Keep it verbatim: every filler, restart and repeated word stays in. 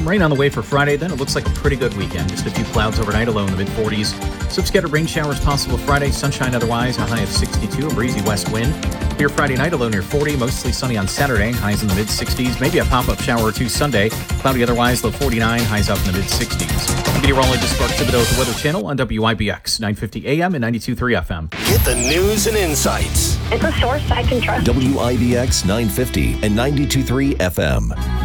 Some rain on the way for Friday, then it looks like a pretty good weekend. Just a few clouds overnight, a low in the mid-forties. Some scattered rain showers possible Friday. Sunshine otherwise, a high of sixty-two, a breezy west wind. Here Friday night, a low near forty. Mostly sunny on Saturday, highs in the mid-sixties. Maybe a pop-up shower or two Sunday. Cloudy otherwise, low forty-nine, highs up in the mid-sixties. I'm meteorologist Mark Thibodeau at the Weather Channel on W I B X, nine fifty A M and ninety-two point three F M. Get the news and insights. It's a source I can trust. W I B X nine fifty and ninety-two point three F M.